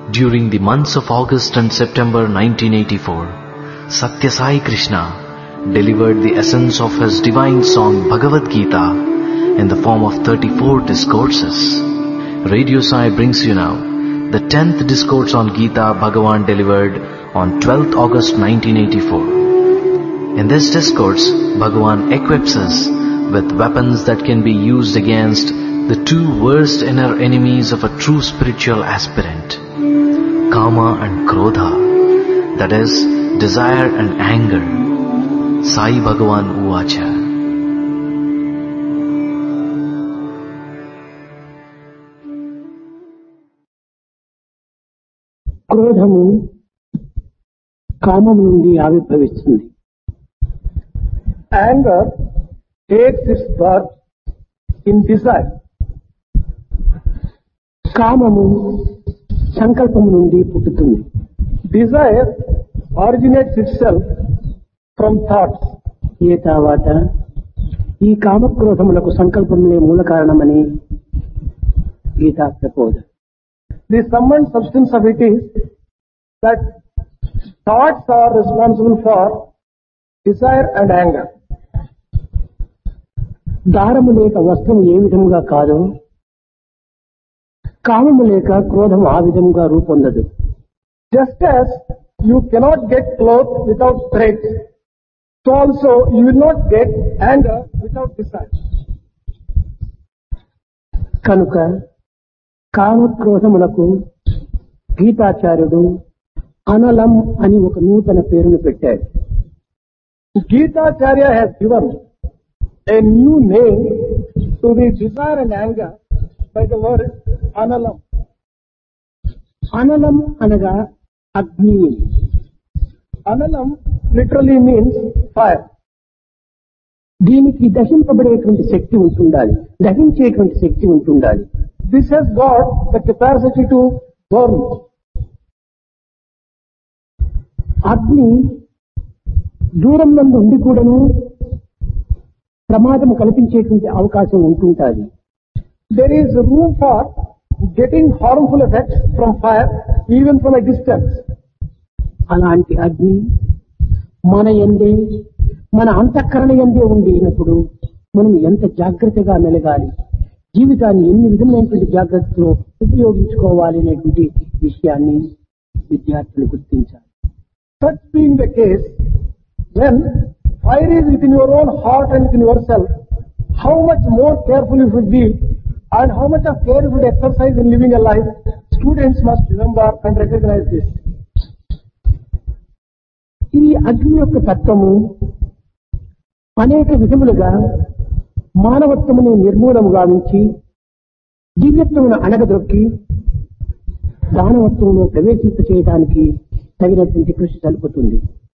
During the months of August and September 1984, Satya Sai Krishna delivered the essence of his divine song Bhagavad Gita in the form of 34 discourses. Radio Sai brings you now the 10th discourse on Gita Bhagavan delivered on 12th August 1984. In this discourse, Bhagavan equips us with weapons that can be used against the two worst inner enemies of a true spiritual aspirant, Kama and Krodha, that is, desire and anger. Sai Bhagavan Uvacha. క్రోధము కామం నుండి ఆవిర్భవిస్తుంది. Anger takes its birth in desire. కామము సంకల్పము నుండి పుట్టుతుంది. Desire originates itself from thoughts. ఏ తర్వాత ఈ కామక్రోధములకు సంకల్పములే మూల కారణమని గీతా ప్రబోధ. The sum and substance of it is that thoughts are responsible for desire and anger. దారము లేక వస్త్రము ఏ విధముగా కాదో, కామము లేక క్రోధము ఆ విధముగా రూపొందదు. Just as you cannot get clothes without threads, so also you will not get anger without desire. కనుక కామక్రోధములకు గీతాచార్యుడు అనలం అని ఒక నూతన పేరును పెట్టాడు. Gitacharya has given a new name to the desire and anger by the word analam. అనలం అనగా అగ్ని. Analam literally means fire. దీనికి దహింపబడేటువంటి శక్తి ఉంటుండాలి, దహించేటువంటి శక్తి ఉంటుండాలి. This has got the capacity to burn. అగ్ని దూరం నుండి ఉండి కూడాను ప్రమాదం కల్పించేటువంటి అవకాశం ఉంటుంటుంది. There is room for getting harmful effects from fire even from a distance. అలాంటి అగ్ని మన యందే, మన అంతఃకరణ యందే ఉండినప్పుడు మనం ఎంత జాగ్రత్తగా మెలగాలి, జీవితాన్ని ఎన్ని విధమైనటువంటి జాగ్రత్తలో ఉపయోగించుకోవాలి అనేటువంటి విషయాన్ని విద్యార్థులు గుర్తించాలి. Such being the case, when fire is within your own heart and within yourself, how much more careful you should be and how much of care you should exercise in living a life, students must remember and recognize this. ఈ అగ్ని యొక్క తత్వము అనేక విధములుగా మానవత్వమును నిర్మూలము గావించి దివ్యత్వమును అణగదొక్కి దానవత్వంలో ప్రవేశింప చేయడానికి తగినటువంటి కృషి జరుపుతుంది.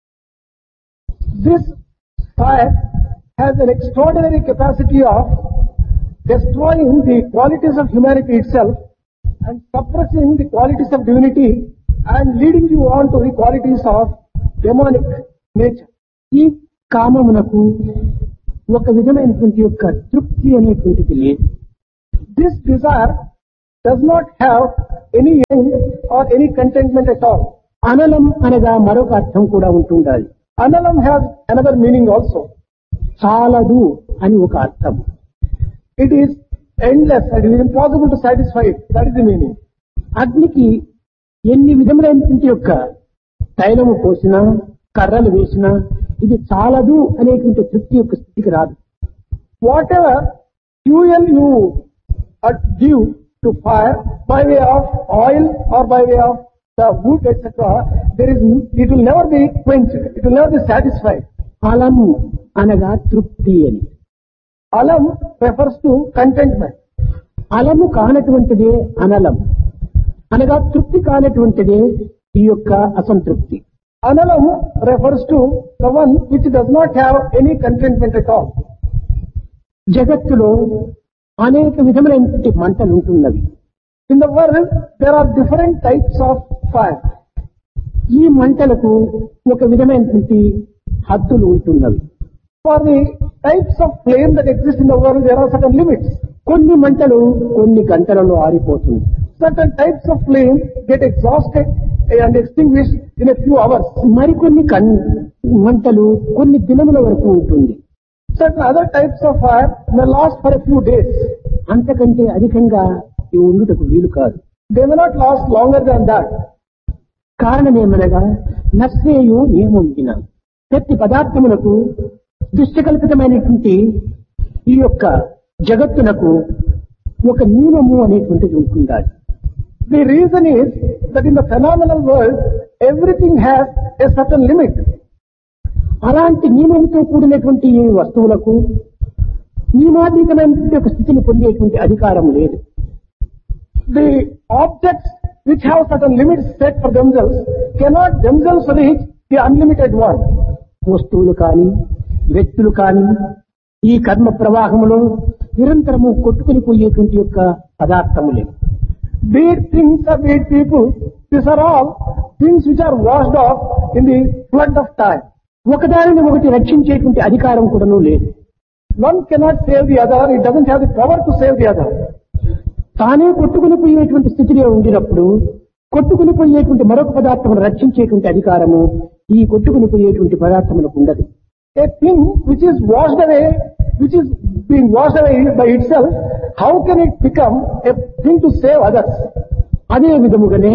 This fire has an extraordinary capacity of destroying the qualities of humanity itself and suppressing the qualities of divinity and leading you on to the qualities of demonic nature. ఈ కామమునకు ఒక విధమైనటువంటి యొక్క తృప్తి అనేటువంటిది లేదు. This desire does not have any end or any contentment at all. అనలం అనగా మరొక అర్థం కూడా ఉంటుండాలి. Analam has another meaning also. చాలదు అని ఒక అర్థం. It is endless and it is impossible to satisfy it. That is the meaning. అగ్నికి ఎన్ని విధములైనటువంటి యొక్క తైలము పోసినా, కర్రలు వేసినా ఇది చాలదు అనేటువంటి తృప్తి యొక్క స్థితికి రాదు. Whatever fuel you give to fire by way of oil or by way of the wood, etc., it will never be quenched. It will never be satisfied. అలము అనగా తృప్తి అని. Alam refers to contentment. అలము కానటువంటిదే అనలం అనగా తృప్తి కానటువంటిదే ఈ యొక్క అసంతృప్తి. Analam refers to the one which does not have any contentment at all. జగత్తులో అనేక విధములైనటువంటి మంటలు ఉంటున్నవి. In the world, there are different types of fire. ఈ మంటలకు ఒక విధమైనటువంటి హద్దులు ఉంటున్నవి. For the types of flame that exist in the world, there are certain limits. కొన్ని మంటలు కొన్ని గంటలలో ఆరిపోతుంది. Certain types of flame get exhausted and extinguished in a few hours. మరికొన్ని మంటలు కొన్ని దినముల వరకు ఉంటుంది. Certain other types of fire may last for a few days. అంతకంటే అధికంగా ఇవి ఉండుటకు వీలు కాదు. They may not last longer than that. కారణమేమనగా నశ్రేయు నియమం విన ప్రతి పదార్థములకు దృశ్యకల్పితమైనటువంటి ఈ యొక్క జగత్తునకు ఒక నియమము అనేటువంటిది ఉంటుండాలి. The reason is that in the phenomenal world, everything has a certain limit. అలాంటి నియమంతో కూడినటువంటి ఈ వస్తువులకు నియమాతీతమైనటువంటి ఒక స్థితిని పొందేటువంటి అధికారం లేదు. The objects which have certain limits set for themselves cannot themselves reach the unlimited one. వస్తువులు కాని వ్యక్తులు కాని ఈ కర్మ ప్రవాహములో నిరంతరము కొట్టుకుని పోయేటువంటి యొక్క పదార్థములే. Be it things or be it people, these are all things which are washed off in the flood of time. ఒకదానిని ఒకటి రక్షించేటువంటి అధికారం కూడాను లేదు. One cannot save the other, it doesn't have the power to save the other. తానే కొట్టుకుని పోయేటువంటి స్థితిలో ఉండినప్పుడు కొట్టుకుని పోయేటువంటి మరొక పదార్థమును రక్షించేటువంటి అధికారము ఈ కొట్టుకుని పోయేటువంటి పదార్థములకు ఉండదు. A thing which is washed away, which is being washed away by itself, how can it become a thing to save others? అదే విధముగానే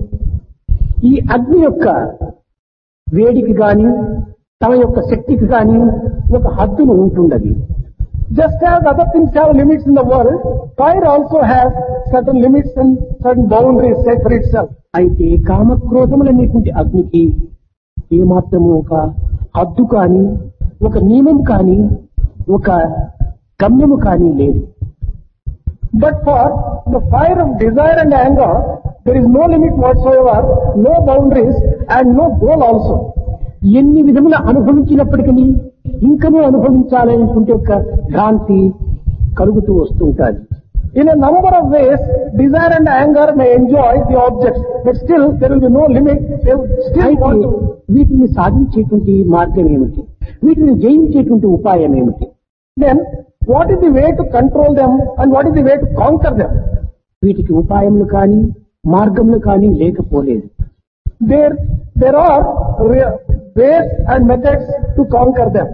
ఈ అగ్ని యొక్క వేడికి గాని తమ యొక్క శక్తికి గాని ఒక హద్దును ఉంటుండది. Just as other things have limits in the world, fire also has certain limits and certain boundaries set for itself. అయితే కామక్రోధములనేటువంటి అగ్నికి ఏమాత్రము ఒక హద్దు కాని ఒక నియమం కాని ఒక గమ్యము కాని లేదు. But for the fire of desire and anger, there is no limit whatsoever, no boundaries and no goal also. ఎన్ని విధముల అనుభవించినప్పటికీ ఇంకనూ అనుభవించాలనేటువంటి ఒక భ్రాంతి కలుగుతూ వస్తుంటాది. In a number of ways, desire and anger may enjoy the objects, but still there will be no limit. They will still want to. వీటిని సాధించేటువంటి మార్గం ఏమిటి? వీటిని జయించేటువంటి ఉపాయం ఏమిటి? Then, what is the way to control them and what is the way to conquer them? వీటికి ఉపాయములు కానీ మార్గములు కానీ లేకపోలేదు. There are ways and methods to conquer them.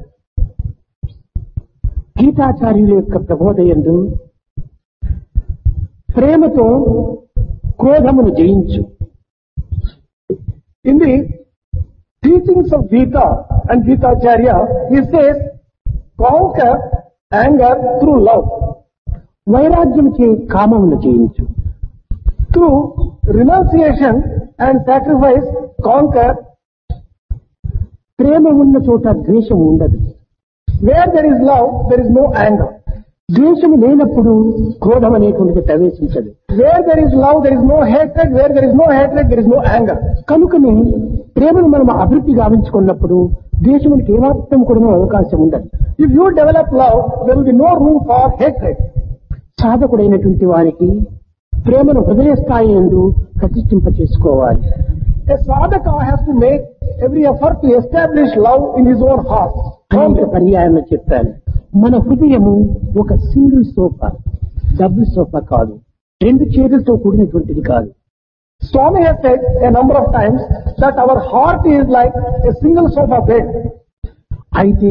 గీతాచార్యుల యొక్క ప్రబోధయందు ప్రేమతో క్రోధమును జయించు. In the teachings of Gita and Gitacharya, he says, conquer anger through love. వైరాగ్యముచే కామమును జయించు. Through renunciation and sacrifice, conquer. ప్రేమ ఉన్న చోట ద్వేషం ఉండదు. Where there is love, there is no anger. ద్వేషము లేనప్పుడు క్రోధం అనేటువంటిది ప్రవేశించదు. Where there is love, there is no hatred. Where there is no hatred, there is no anger. కనుకనే ప్రేమను మనం అభివృద్ధి గావించుకున్నప్పుడు ద్వేషమునికి ఏమాత్రం కూడా అవకాశం ఉండదు. If you develop love, there will be no room for hatred. సాధకుడైనటువంటి వారికి ప్రేమను హృదయ స్థాయి యందు ప్రతిష్ఠింప చేసుకోవాలి. A sadhaka has to make every effort to establish love in his own heart. అనేక పర్యాయంలో చెప్పాను. మన హృదయము ఒక సింగిల్ సోఫా, డబుల్ సోఫా కాదు, రెండు చైర్లతో కూడినటువంటిది కాదు. Swami has said a number of times that our heart is like a single sofa bed. అయితే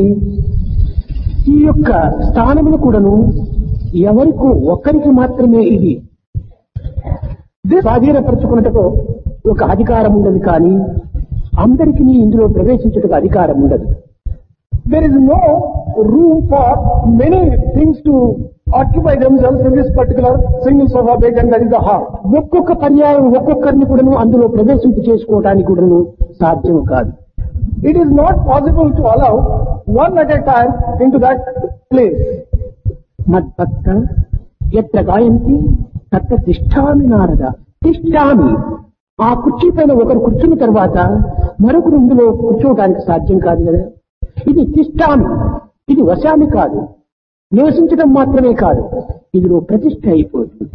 ఈ యొక్క స్థానమును కూడాను ఎవరికో ఒక్కరికి మాత్రమే ఇది స్వాధీనపరచుకున్నట్టుకు ఒక అధికారం ఉండదు, కానీ అందరికీ ఇందులో ప్రవేశించుటకు అధికారం ఉండదు. There is no room for many things to occupy themselves in this particular single sofa bed, and that is the heart. ఒక్కొక్క పర్యాయం ఒక్కొక్కరిని కూడాను అందులో ప్రవేశింప చేసుకోవడానికి కూడాను సాధ్యం కాదు. It is not possible to allow one at a time into that place. మద్భక్త ఎత్ర గాయంతి తత్ర తిష్టామి నారద. తిష్టామి, ఆ కుర్చీ పైన ఒకరు కూర్చున్న తర్వాత మరొకరు ఇందులో కూర్చోవడానికి సాధ్యం కాదు కదా. ఇది తిష్టామి, ఇది వశామి కాదు, నివసించడం మాత్రమే కాదు, ఇందులో ప్రతిష్ఠ అయిపోతుంది.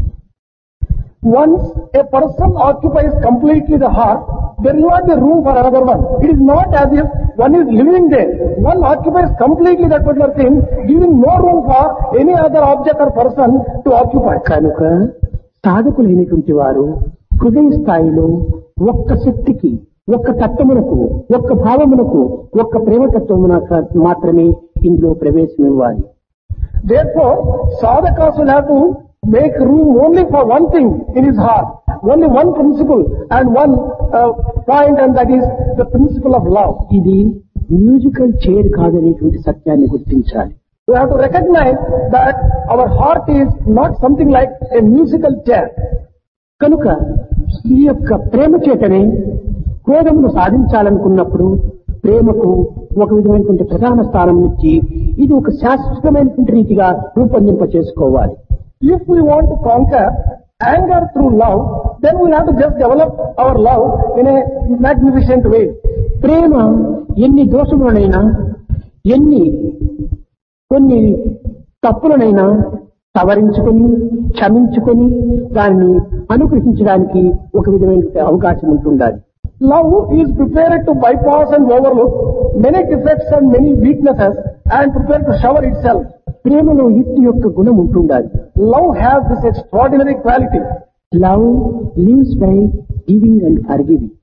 Once a person occupies completely the heart, there will not be room for another one. It is not as if one is living there. One occupies completely that particular thing, giving no room for any other object or person to occupy. కనుక సాధకులైనటువంటి వారు హృదయ స్థాయిలో ఒక్క శక్తికి, ఒక్క తత్వమునకు, ఒక్క భావమునకు, ఒక్క ప్రేమతత్వమునకు మాత్రమే ఇందులో ప్రవేశం ఇవ్వాలి. Therefore, sadhakas will have to make room only for one thing in his heart, only one principle and one point, and that is the principle of love. ఇది మ్యూజికల్ చైర్ కాదనేటువంటి సత్యాన్ని గుర్తించాలి. We have to recognize that our heart is not something like a musical chair. కనుక ఈ యొక్క ప్రేమ చేతనే క్రోధమును సాధించాలనుకున్నప్పుడు ప్రేమకు ఒక విధమైనటువంటి ప్రధాన స్థానం ఇచ్చి ఇది ఒక శాశ్వతమైనటువంటి రీతిగా రూపొందింప చేసుకోవాలి. If we want to conquer anger through love, then we have to just develop our love in a magnificent way. ప్రేమ ఎన్ని దోషములనైనా, ఎన్ని కొన్ని తప్పులనైనా సవరించుకొని, క్షమించుకొని దాన్ని అనుగ్రహించడానికి ఒక విధమైన అవకాశం ఉంటుండాలి. Love is prepared to bypass and overlook many defects and many weaknesses and prepared to shower itself. ప్రేమలో ఇట్టి యొక్క గుణం ఉంటుండాలి. Love has this extraordinary quality. Love lives by giving and forgiving.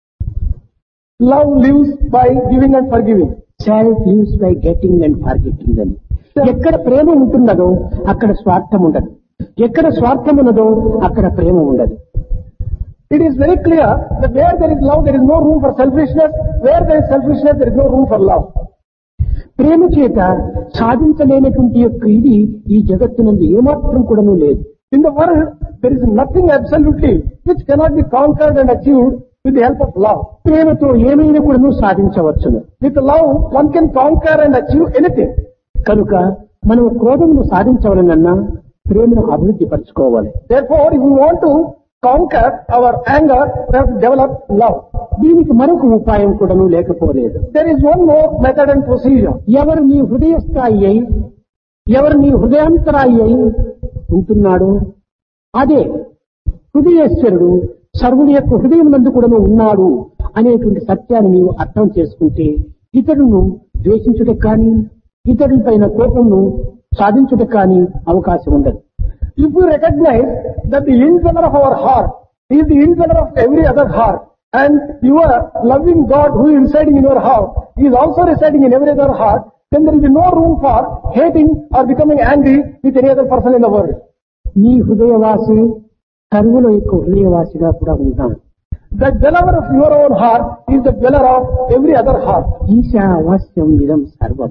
Love lives by giving and forgiving. Self lives by getting and forgetting అని. ఎక్కడ ప్రేమ ఉంటున్నదో అక్కడ స్వార్థం ఉండదు, ఎక్కడ స్వార్థం ఉన్నదో అక్కడ ప్రేమ ఉండదు. It is very clear that where there is love, there is no room for selfishness. Where there is selfishness, there is no room for love. ప్రేమ చేత సాధించలేనటువంటి యొక్క ఇది ఈ జగత్తునందు ఏమాత్రం కూడాను లేదు. In the world, there is nothing absolutely which cannot be conquered and achieved with the help of love. ప్రేమతో ఏమైనా కూడాను సాధించవచ్చును. With love, one can conquer and achieve anything. కనుక మనం క్రోధమును సాధించవలనన్నా ప్రేమను అభివృద్ధి పరచుకోవాలి. Therefore, if we want to conquer our anger, we have to develop love. దీనికి మరొక ఉపాయం కూడాను లేకపోలేదు. There is one more method and procedure. ఎవరు నీ హృదయ స్థాయి అయి, ఎవరు నీ హృదయాంతరాయి అయి ఉంటున్నాడో అదే హృదయేశ్వరుడు సర్వుని యొక్క హృదయం నందు కూడాను ఉన్నాడు అనేటువంటి సత్యాన్ని నీవు అర్థం చేసుకుంటే ఇతరులను ద్వేషించుటకు కానీ, ఇతరులపైన కోపంను సాధించుటకు కానీ అవకాశం ఉండదు. If we recognize that the indweller of our heart is the indweller of every other heart, and your loving God who is residing in your heart is also residing in every other heart, then there will be no room for hating or becoming angry with any other person in the world. నీ హృదయవాసి సర్వుల యొక్క హృదయవాసిగా కూడా ఉన్నాడు. The dweller of your own heart is the dweller of every other heart. ఈశావాస్యం విధం సర్వం.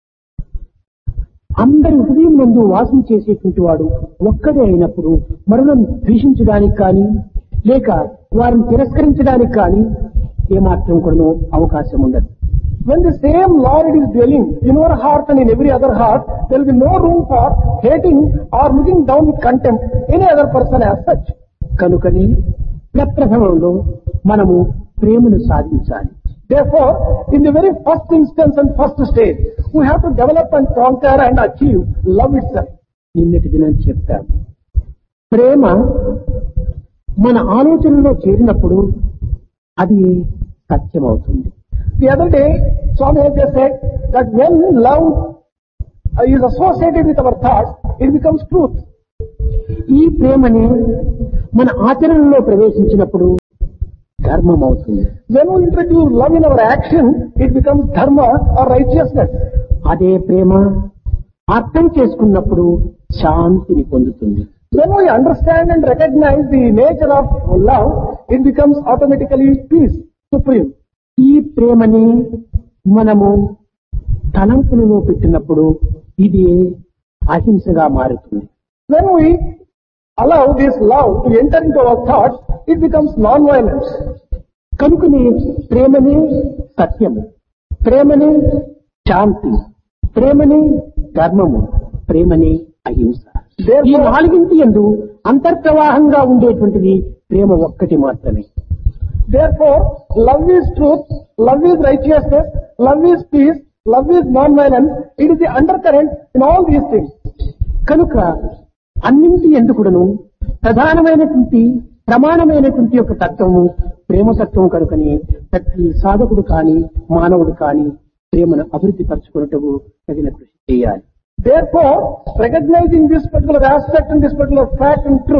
అందరి హృదయం నందు వాసం చేసేటువంటి వాడు ఒక్కడే అయినప్పుడు మరులను ద్వేషించడానికి కానీ, లేక వారిని తిరస్కరించడానికి కానీ ఏమాత్రం కూడా అవకాశం ఉండదు. When the same Lord is dwelling in your heart and in every other heart, there will be no room for hating or looking down with contempt any other person as such. కనుకనే ప్రప్రథమంలో మనము ప్రేమను సాధించాలి. Therefore, in the very first instance and first stage, we have to develop and conquer and achieve love itself. నిన్నటి దినం చెప్తాను, ప్రేమ మన ఆలోచనలో చేరినప్పుడు అది సత్యమవుతుంది. The other day, Swami has just said that when love is associated with our thoughts, it becomes truth. ఈ ప్రేమని మన ఆచరణలో ప్రవేశించినప్పుడు ధర్మం అవుతుంది. When we introduce love in our action, it becomes dharma or righteousness. అదే ప్రేమ అర్థం చేసుకున్నప్పుడు శాంతిని పొందుతుంది. When we understand and recognize the nature of love, it becomes automatically peace, supreme. ఈ ప్రేమని మనము తలంపులలో పెట్టినప్పుడు ఇది అహింసగా మారుతుంది. When we allow this love to enter into our thoughts, it becomes non-violence. కనుకనే ప్రేమనే సత్యము, ప్రేమనే శాంతి, ప్రేమనే ధర్మము, ప్రేమనే అహింస. ఈ నాలుగింటి యందు అంతర్ప్రవాహంగా ఉండేటువంటిది ప్రేమ ఒక్కటి మాత్రమే. Therefore, love is truth, love is righteousness, love is peace, love is non-violence. It is the undercurrent in all these things. కనుక అన్నింటి ఎందుకుడను ప్రధానమైనటువంటి ప్రమాణమైనటువంటి యొక్క తత్వము ప్రేమతత్వం కనుకని ప్రతి సాధకుడు కాని మానవుడు కాని ప్రేమను అభివృద్ధి పరచుకున్నట్టు తగిన కృషి చేయాలి. Therefore, recognizing this particular aspect and this particular fact and truth,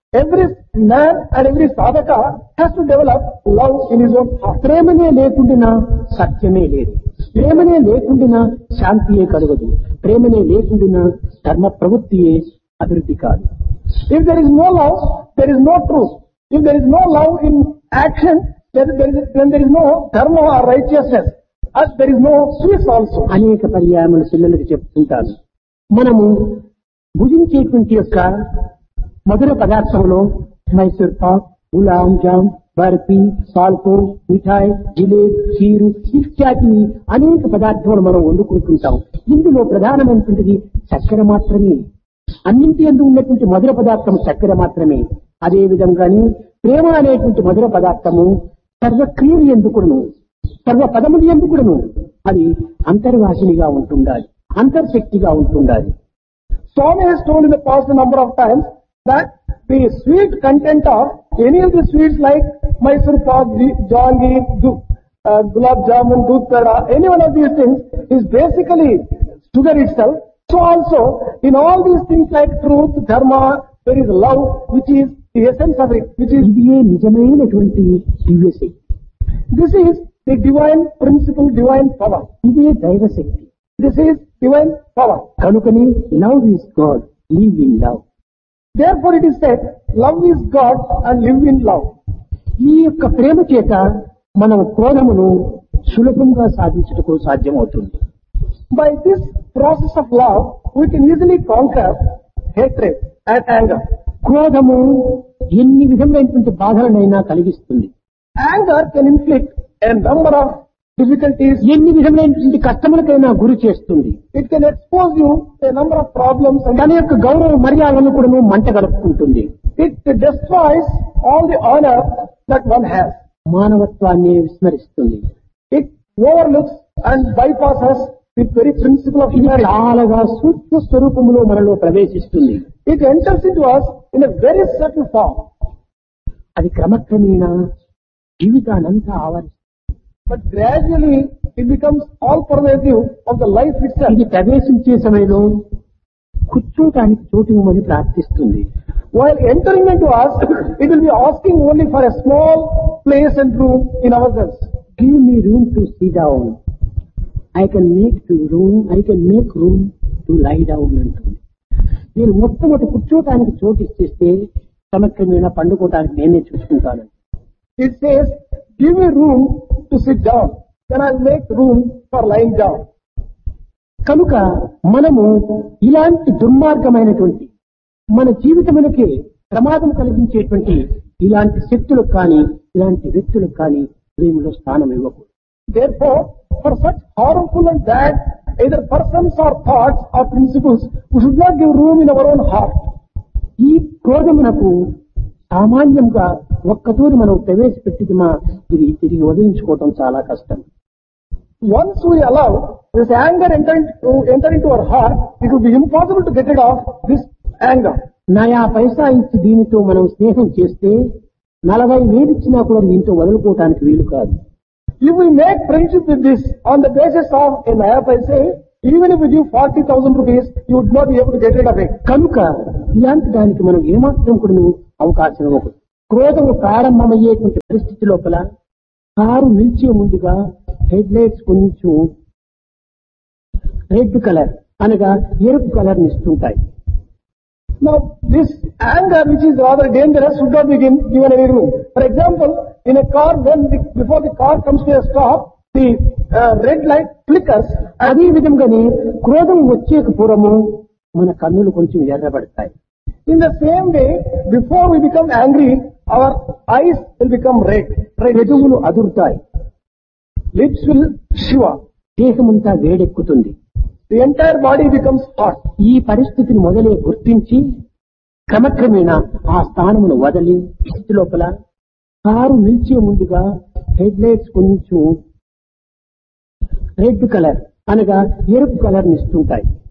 Every man and every sadhaka has to develop love in his own heart. ప్రేమనే లేకుండా సత్యమే లేదు. ప్రేమనే లేకుండా శాంతియే కలగదు. ప్రేమనే లేకుండా ధర్మ ప్రవృత్తియే అభివృద్ధి కాదు. If there is no love, there is no truth. If there is no love in action, then there is no dharma or righteousness. As there is no peace also. అనేక పర్యాయములు పిల్లలకు చెప్తుంటాను. మనము భుజించేటువంటి యొక్క మధుర పదార్థంలో మైసూర్ పాక్, గులాం జామ్, బర్ఫీ, పాల్కో, మిఠాయి, జిలేబ్, ఖీరు ఇత్యాది అనేక పదార్థాలు మనం వండుకుంటుంటాం. ఇందులో ప్రధానమైనటువంటిది చక్కెర మాత్రమే. అన్నింటి యందు ఉన్నటువంటి మధుర పదార్థం చక్కెర మాత్రమే. అదే విధంగానే ప్రేమ అనేటువంటి మధుర పదార్థము సర్వక్రియలు ఎందుకును, సర్వ పదములు ఎందుకును అది అంతర్వాసినిగా ఉంటుండాలి, అంతర్శక్తిగా ఉంటుండాలి. Swami has told in the past a number of times that the sweet content of any of the sweets like Mysore pak, jaggery, gulab jamun, doodh peda, any one of these things is basically sugar itself. So also in all these things like truth, dharma, there is love which is the essence of it, which is ఇదే నిజమైనటువంటి దివ్యశక్తి. this is the divine principle, divine power. ఇదే దైవశక్తి. This is divine power. కనుకనే love is God, live in love. Therefore it is said, love is God and live in love. ఈ యొక్క ప్రేమ చేత మనం క్రోధమును సులభంగా సాధించుటకు సాధ్యమవుతుంది. By this process of love, we can easily conquer hatred and anger. క్రోధము ఎన్ని విధములైనటువంటి బాధలనైనా కలిగిస్తుంది. Anger can inflict a number of difficulties. ఎన్ని విధములైనటువంటి కష్టములకైనా గురి చేస్తుంది. It can expose you to a number of problems and తన యొక్క గౌరవ మర్యాదలను కూడా మంట గడుపుకుంటుంది. it destroys all the honor that one has. మానవత్వాన్ని విస్మరిస్తుంది. It overlooks and bypasses the very principle of ఇది humanity. చాలాగా సూక్ష్మ స్వరూపంలో మనలో ప్రవేశిస్తుంది. It enters into us in a very subtle form. అది క్రమక్రమేణా జీవితానంతా ఆవరిస్తుంది. But gradually it becomes all pervasive of the life itself. ఇది ప్రవేశించే సమయంలో కూర్చోటానికి చోటు ఇవ్వమని ప్రార్థిస్తుంది. While entering into us, it will be asking only for a small place and room in ourselves. Give me room to sit down. I can make room to lie down అంటుంది. నేను మొట్టమొదటి కూర్చోటానికి చోటు ఇచ్చేస్తే క్రమక్రమేణా పండుకోవటానికి నేనే చూసుకుంటాను. It says, give me room to sit down, then I'll make room for lying down. కనుక మనము ఇలాంటి దుర్మార్గమైనటువంటి మన జీవితములకే ప్రమాదం కలిగించేటువంటి ఇలాంటి శక్తులకు కానీ ఇలాంటి వ్యక్తులకు కానీ ప్రేమలో స్థానం ఇవ్వకూడదు. Therefore, for such harmful and bad either persons or thoughts or principles, we should not give room in our own heart. ఈ క్రోధమునకు సామాన్యంగా ఒక్కతూరి మనం ప్రవేశపెట్టిదిమా ఇది తిరిగి వదిలించుకోవటం చాలా కష్టం. Once we allow this anger enter into our heart, it would be impossible to get rid of this anger. నయా పైసా ఇచ్చి దీనితో మనం స్నేహం చేస్తే 40,000 ఇచ్చినా కూడా దీంతో వదులుకోవటానికి వీలు కాదు. If we make friendship with this on the basis of a naya paise, even if we give 40,000 rupees, you would not be able to get rid of it. కనుక ఇలాంటి దానికి మనం ఏమాత్రం కూడా అవకాశం ఇవ్వకూడదు. క్రోధము ప్రారంభమయ్యేటువంటి పరిస్థితి లోపల కారు నిలిచే ముందుగా హెడ్ లైట్స్ కొంచెం రెడ్ కలర్ అనగా ఎరుపు కలర్ ఇస్తుంటాయి. Now, this anger, which is rather dangerous, should not be given any room. For example, in a car, before the car comes to a stop, the red light flickers. అదే విధంగానే క్రోధం వచ్చే పూర్వము మన కన్నులు కొంచెం ఎర్రబడతాయి. In the same way, before we become angry, our eyes will become red. పెదవులు అదురుతాయి. Lips will shiver. దేహమంతా వేడెక్కుతుంది. The entire body becomes hot. ఈ పరిస్థితిని మొదలే గుర్తించి క్రమక్రమేణా ఆ స్థానమును వదిలి స్థితి లోపల కారు నిలిచే ముందుగా హెడ్ లైట్స్ కొంచెం రెడ్ కలర్ అనగా ఎరుపు కలర్ ఇస్తుంటాయి.